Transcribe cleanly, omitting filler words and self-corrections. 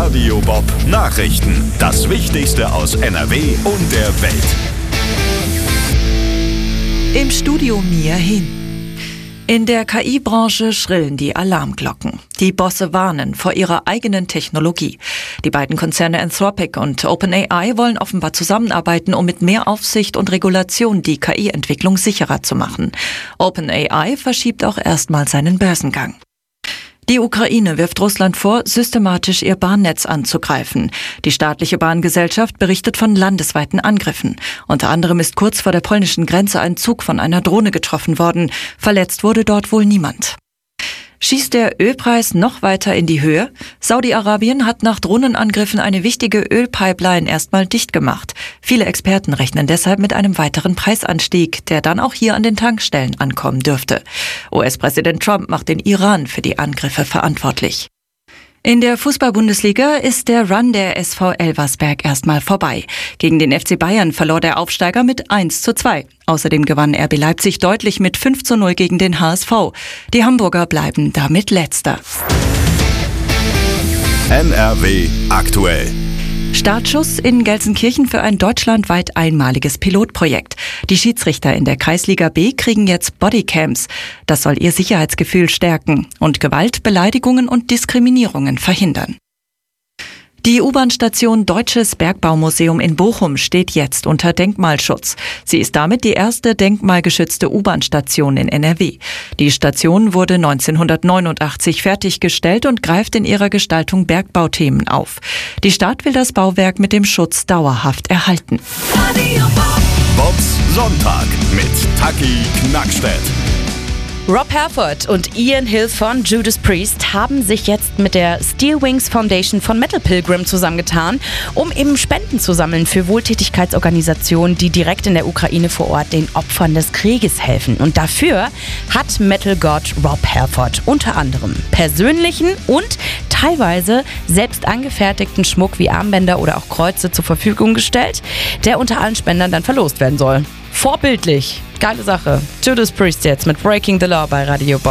Radio Bob Nachrichten. Das Wichtigste aus NRW und der Welt. Im Studio Mia Hin. In der KI-Branche schrillen die Alarmglocken. Die Bosse warnen vor ihrer eigenen Technologie. Die beiden Konzerne Anthropic und OpenAI wollen offenbar zusammenarbeiten, um mit mehr Aufsicht und Regulation die KI-Entwicklung sicherer zu machen. OpenAI verschiebt auch erstmal seinen Börsengang. Die Ukraine wirft Russland vor, systematisch ihr Bahnnetz anzugreifen. Die staatliche Bahngesellschaft berichtet von landesweiten Angriffen. Unter anderem ist kurz vor der polnischen Grenze ein Zug von einer Drohne getroffen worden. Verletzt wurde dort wohl niemand. Schießt der Ölpreis noch weiter in die Höhe? Saudi-Arabien hat nach Drohnenangriffen eine wichtige Ölpipeline erstmal dicht gemacht. Viele Experten rechnen deshalb mit einem weiteren Preisanstieg, der dann auch hier an den Tankstellen ankommen dürfte. US-Präsident Trump macht den Iran für die Angriffe verantwortlich. In der Fußball-Bundesliga ist der Run der SV Elversberg erstmal vorbei. Gegen den FC Bayern verlor der Aufsteiger mit 1:2. Außerdem gewann RB Leipzig deutlich mit 5:0 gegen den HSV. Die Hamburger bleiben damit Letzter. NRW aktuell. Startschuss in Gelsenkirchen für ein deutschlandweit einmaliges Pilotprojekt. Die Schiedsrichter in der Kreisliga B kriegen jetzt Bodycams. Das soll ihr Sicherheitsgefühl stärken und Gewalt, Beleidigungen und Diskriminierungen verhindern. Die U-Bahn-Station Deutsches Bergbaumuseum in Bochum steht jetzt unter Denkmalschutz. Sie ist damit die erste denkmalgeschützte U-Bahn-Station in NRW. Die Station wurde 1989 fertiggestellt und greift in ihrer Gestaltung Bergbauthemen auf. Die Stadt will das Bauwerk mit dem Schutz dauerhaft erhalten. Bobs Sonntag mit Taki Knackstedt. Rob Halford und Ian Hill von Judas Priest haben sich jetzt mit der Steel Wings Foundation von Metal Pilgrim zusammengetan, um eben Spenden zu sammeln für Wohltätigkeitsorganisationen, die direkt in der Ukraine vor Ort den Opfern des Krieges helfen. Und dafür hat Metal-Gott Rob Halford unter anderem persönlichen und teilweise selbst angefertigten Schmuck wie Armbänder oder auch Kreuze zur Verfügung gestellt, der unter allen Spendern dann verlost werden soll. Vorbildlich. Geile Sache. Judas Priest jetzt mit Breaking the Law bei Radio Bob.